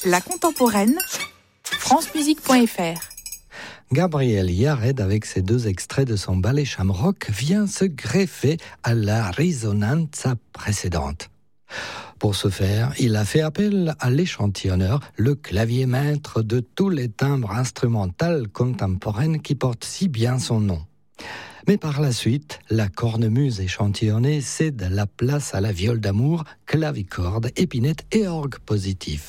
La contemporaine, francemusique.fr. Gabriel Yared, avec ses 2 extraits de son ballet Shamrock, vient se greffer à la risonanza précédente. Pour ce faire, il a fait appel à l'échantillonneur, le clavier maître de tous les timbres instrumentaux contemporains qui portent si bien son nom. Mais par la suite, la cornemuse échantillonnée cède la place à la viole d'amour, clavicorde, épinette et orgue positif.